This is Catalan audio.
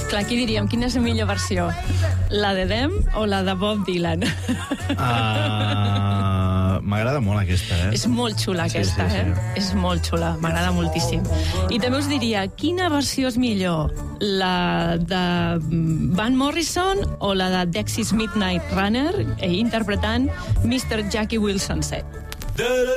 Clar, aquí diríem, quina és la millor versió? La de Them o la de Bob Dylan? M'agrada molt aquesta, És molt xula, aquesta, sí. És molt xula, m'agrada moltíssim. I també us diria, quina versió és millor? La de Van Morrison o la de Dexys Midnight Runner, interpretant Mr. Jackie Wilson Set?